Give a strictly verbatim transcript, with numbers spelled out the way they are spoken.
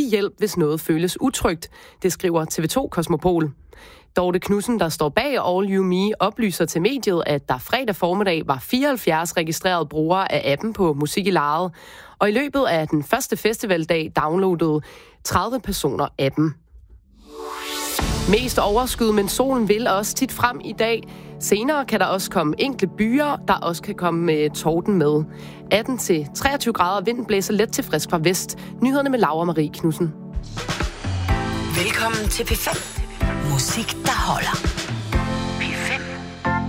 give hjælp, hvis noget føles utrygt. Det skriver T V to Kosmopol. Dorte Knudsen, der står bag All You Me, oplyser til mediet, at der fredag formiddag var fireoghalvfjerds registrerede brugere af appen på Musik i Lejet. Og i løbet af den første festivaldag downloadede tredive personer appen. Mest overskyet, men solen vil også tit frem i dag. Senere kan der også komme enkle byer, der også kan komme med torden med. atten til treogtyve grader, vinden blæser let til frisk fra vest. Nyhederne med Laura Marie Knudsen. Velkommen til P fem. Musik, der holder.